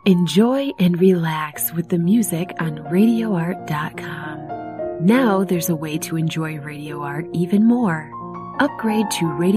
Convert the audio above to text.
Enjoy and relax with the music on RadioArt.com. Now there's a way to enjoy Radio Art even more. Upgrade to Radio